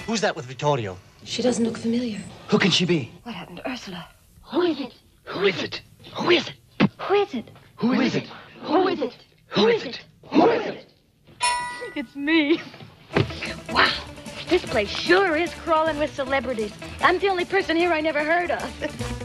Who's that with Vittorio? She doesn't look familiar. Who can she be? What happened to Ursula? Who is it? Who is it? Who is it? Who is it? Who is it? Who is it? Who is it? Who is it? It's me. Wow, this place sure is crawling with celebrities. I'm the only person here I never heard of.